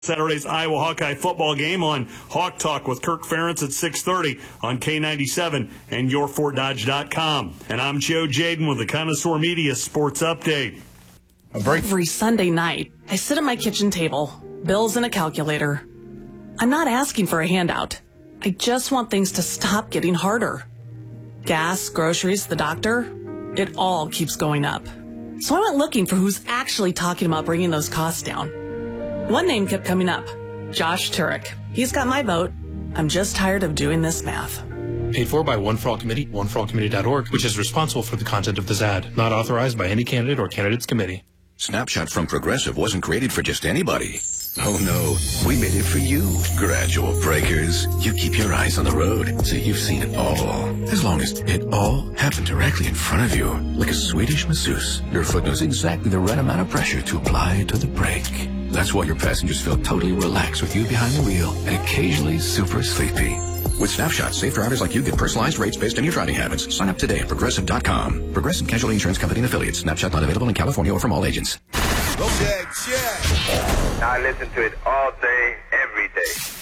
Saturday's Iowa Hawkeye football game on Hawk Talk with Kirk Ferentz at 6:30 on K97 and YourFortDodge.com. And I'm Joe Jaden with the Connoisseur Media Sports Update. Every Sunday night, I sit at my kitchen table, bills and a calculator. I'm not asking for a handout. I just want things to stop getting harder. Gas, groceries, the doctor, it all keeps going up. So I went looking for who's actually talking about bringing those costs down. One name kept coming up, Josh Turek. He's got my vote. I'm just tired of doing this math. Paid for by One For All Committee, oneforallcommittee.org, which is responsible for the content of this ad. Not authorized by any candidate or candidates committee. Snapshot from Progressive wasn't created for just anybody. Oh no, we made it for you. Gradual breakers. You keep your eyes on the road, so you've seen it all. As long as it all happened directly in front of you, like a Swedish masseuse. Your foot knows exactly the right amount of pressure to apply to the brake. That's why your passengers feel totally relaxed with you behind the wheel and occasionally super sleepy. With Snapshot, safe drivers like you get personalized rates based on your driving habits. Sign up today at Progressive.com. Progressive Casualty Insurance Company and Affiliates. Snapshot not available in California or from all agents. Okay, check. I listen to it all day, every day.